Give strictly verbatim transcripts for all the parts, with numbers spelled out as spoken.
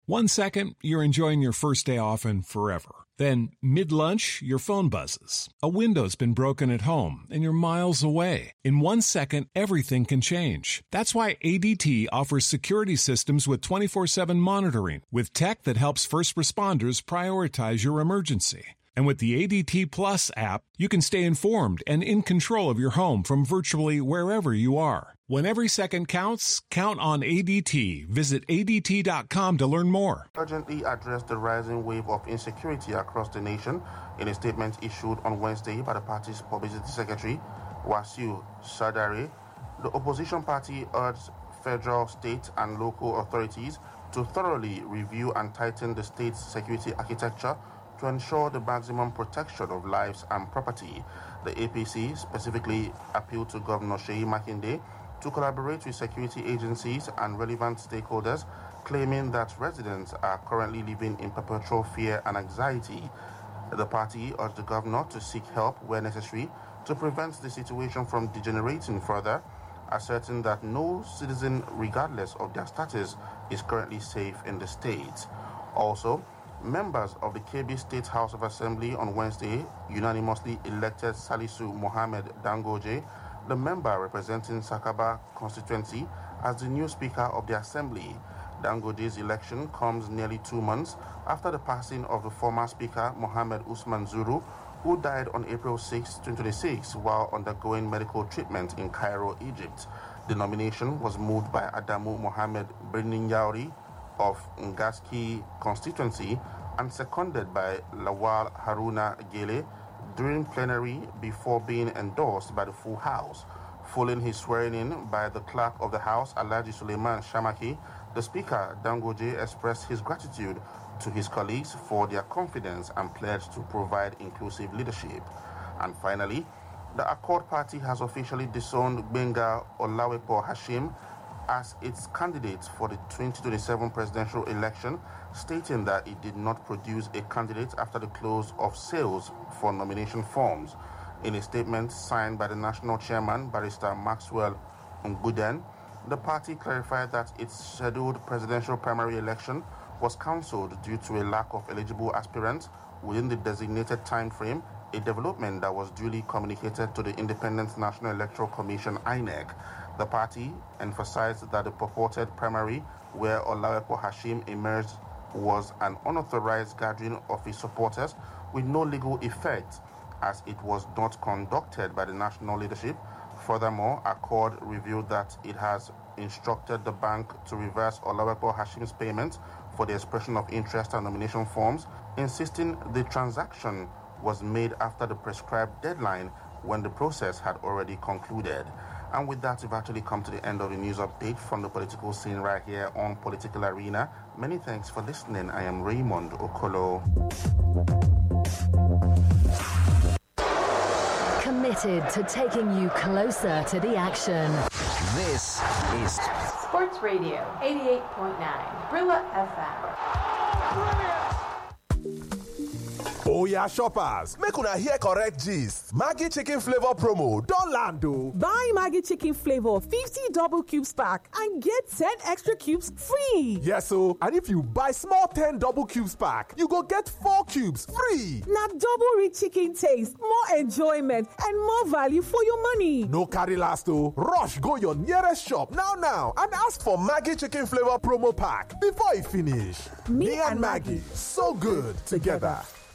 One second, you're enjoying your first day off and forever. Then, mid-lunch, your phone buzzes. A window's been broken at home, and you're miles away. In one second, everything can change. That's why A D T offers security systems with twenty-four seven monitoring, with tech that helps first responders prioritize your emergency. And with the A D T Plus app, you can stay informed and in control of your home from virtually wherever you are. When every second counts, count on A D T. Visit A D T dot com to learn more. Urgently address the rising wave of insecurity across the nation in a statement issued on Wednesday by the party's publicity secretary, Wasiu Sadare. The opposition party urged federal, state, and local authorities to thoroughly review and tighten the state's security architecture to ensure the maximum protection of lives and property. The A P C specifically appealed to Governor Seyi Makinde to collaborate with security agencies and relevant stakeholders, claiming that residents are currently living in perpetual fear and anxiety. The party urged the governor to seek help where necessary to prevent the situation from degenerating further, asserting that no citizen, regardless of their status, is currently safe in the state. Also, members of the Kebbi State House of Assembly on Wednesday unanimously elected Salisu Mohammed Dangoje, the member representing Sakaba constituency, as the new Speaker of the Assembly. Dangoje's election comes nearly two months after the passing of the former Speaker Mohammed Usman Zuru, who died on April sixth, twenty twenty-six, while undergoing medical treatment in Cairo, Egypt. The nomination was moved by Adamu Mohammed Birninyauri of Ngaski constituency and seconded by Lawal Haruna Gele during plenary before being endorsed by the full House. Following his swearing-in by the clerk of the House, Alhaji Suleiman Shamaki, the Speaker, Dangoje, expressed his gratitude to his colleagues for their confidence and pledged to provide inclusive leadership. And finally, the Accord Party has officially disowned Gbenga Olawepo Hashim as its candidate for the twenty twenty-seven presidential election, stating that it did not produce a candidate after the close of sales for nomination forms. In a statement signed by the national chairman, Barrister Maxwell Nguden, the party clarified that its scheduled presidential primary election was cancelled due to a lack of eligible aspirants within the designated time frame, a development that was duly communicated to the Independent National Electoral Commission, I N E C. The party emphasized that the purported primary where Olawepo Hashim emerged was an unauthorized gathering of his supporters with no legal effect, as it was not conducted by the national leadership. Furthermore, Accord revealed that it has instructed the bank to reverse Olawepo Hashim's payment for the expression of interest and nomination forms, insisting the transaction was made after the prescribed deadline when the process had already concluded. And with that, we've actually come to the end of the news update from the political scene right here on Political Arena. Many thanks for listening. I am Raymond Okolo. Committed to taking you closer to the action. This is Sports Radio eighty-eight point nine, Brilla F M. Oh yeah, shoppers, make una hear correct gist. Maggi chicken flavor promo don land o. Buy Maggi chicken flavor fifty double cubes pack and get ten extra cubes free. Yes o, and if you buy small ten double cubes pack, you go get four cubes free. Na double rich chicken taste, more enjoyment and more value for your money. No carry last o. Rush go your nearest shop now now and ask for Maggi chicken flavor promo pack before e finish. Me, Me and Maggi, so good together.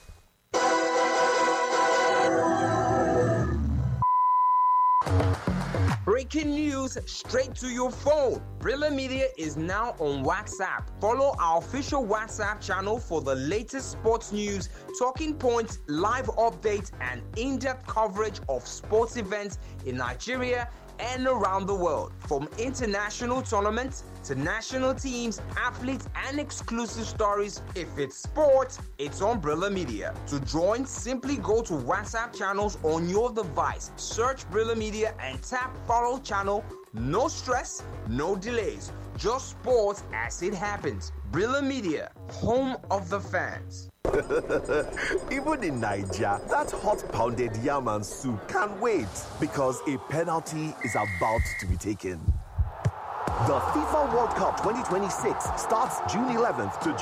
Breaking news straight to your phone. Brilla Media is now on WhatsApp. Follow our official WhatsApp channel for the latest sports news, talking points, live updates, and in-depth coverage of sports events in Nigeria and around the world. From international tournaments to national teams, athletes, and exclusive stories. If it's sports, it's on Brilla Media. To join, simply go to WhatsApp channels on your device. Search Brilla Media and tap follow channel. No stress, no delays. Just sports as it happens. Brilla Media, home of the fans. Even in Nigeria, that hot pounded yam and soup can't wait because a penalty is about to be taken. The FIFA World Cup twenty twenty-six starts June eleventh to